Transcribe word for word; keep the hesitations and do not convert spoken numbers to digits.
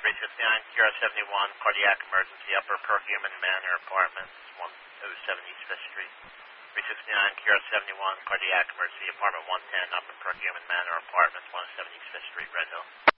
three fifty-nine Kira seventy-one, cardiac emergency, Upper Perkiomen Manor Apartments, one oh seven East Fifth Street. three fifty-nine Kira seventy-one, cardiac emergency, apartment one ten, Upper Perkiomen Manor Apartments, one oh seven East Fifth Street, Red Hill.